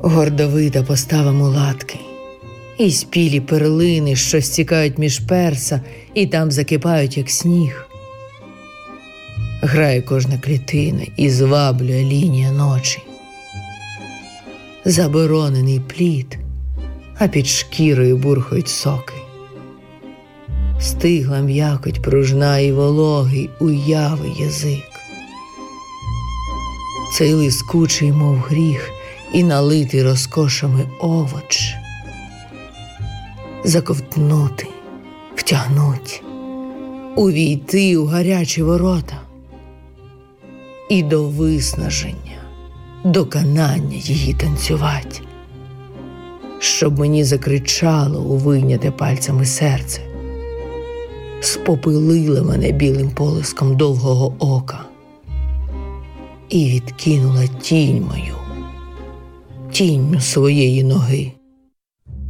Гордовита постава мулатки, і спілі перлини, що стікають між перса, і там закипають, як сніг. Грає кожна клітина і зваблює лінія ночі. Заборонений плід, а під шкірою бурхають соки. Стигла м'якоть пружна і вологий уяви язик. Цей лискучий, мов гріх, і налитий розкошами овоч. Заковтнути, втягнуть, увійти у гарячі ворота. І до виснаження, до канання її танцювать. Щоб мені закричало у вийняте пальцями серце. Спопилила мене білим полиском довгого ока. І відкинула тінь мою, тінню своєї ноги.